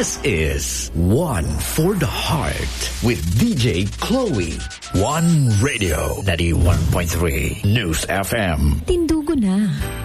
This is One for the Heart with DJ Chloe. One Radio 91.3 News FM. Tindugo na.